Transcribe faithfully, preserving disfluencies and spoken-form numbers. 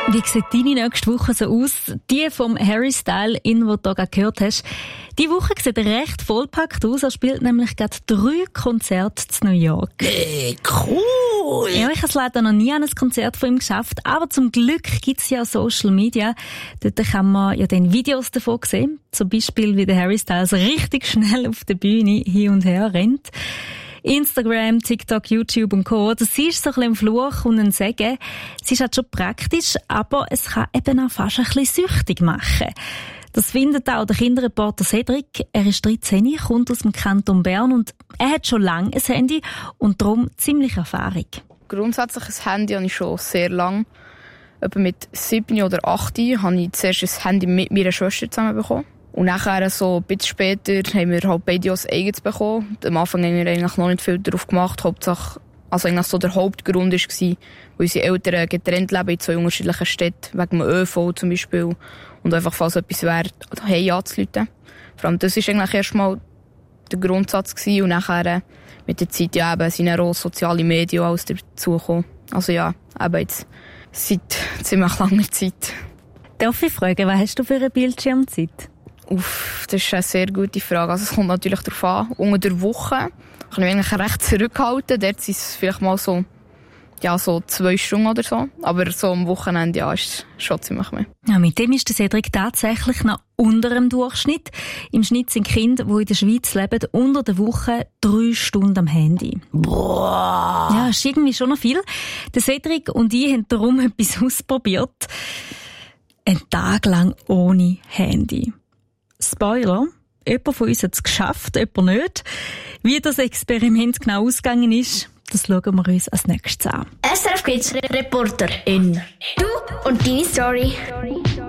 Wie sieht deine nächste Woche so aus? Die vom Harry Styles, in die du gerade gehört hast. Die Woche sieht recht vollpackt aus. Er spielt nämlich gerade drei Konzerte in New York. Hey, cool! Ja, ich habe es leider noch nie an ein Konzert von ihm geschafft. Aber zum Glück gibt es ja Social Media. Dort kann man ja dann Videos davon sehen. Zum Beispiel, wie der Harry Styles richtig schnell auf der Bühne hin und her rennt. Instagram, TikTok, YouTube und Co. Das ist so ein bisschen ein Fluch und ein Segen. Es ist halt schon praktisch, aber es kann eben auch fast ein bisschen süchtig machen. Das findet auch der Kinderreporter Cedric. Er ist dreizehn, kommt aus dem Kanton Bern und er hat schon lange ein Handy und darum ziemlich Erfahrung. Grundsätzlich ein Handy habe ich schon sehr lange. Etwa mit sieben oder acht habe ich zuerst ein Handy mit meiner Schwester zusammen bekommen. Und nachher, so ein bisschen später, haben wir halt beide ein eigenes bekommen. Am Anfang haben wir eigentlich noch nicht viel darauf gemacht. Hauptsache, also eigentlich so der Hauptgrund war, weil unsere Eltern getrennt leben in zwei unterschiedlichen Städten, wegen dem ÖV zum Beispiel. Und einfach, falls etwas wäre, hey anzurufen. Vor allem, das war eigentlich erstmal der Grundsatz gewesen. Und nachher, mit der Zeit, ja, eben, sind auch soziale Medien alles dazugekommen. Also ja, eben jetzt seit ziemlich langer Zeit. Darf ich fragen, was hast du für eine Bildschirmzeit? Uff, das ist eine sehr gute Frage. Also, es kommt natürlich darauf an. Unter der Woche kann ich mich eigentlich recht zurückhalten. Dort sind es vielleicht mal so, ja, so zwei Stunden oder so. Aber so am Wochenende, ja, ist es schon ziemlich mehr. Ja, mit dem ist der Cedric tatsächlich noch unter dem Durchschnitt. Im Schnitt sind Kinder, die in der Schweiz leben, unter der Woche drei Stunden am Handy. Boah! Ja, ist irgendwie schon noch viel. Der Cedric und ich haben darum etwas ausprobiert. Ein Tag lang ohne Handy. Spoiler, jemand von uns hat es geschafft, jemand nicht. Wie das Experiment genau ausgegangen ist, das schauen wir uns als nächstes an. S R F Kids Reporter in Du und deine Story.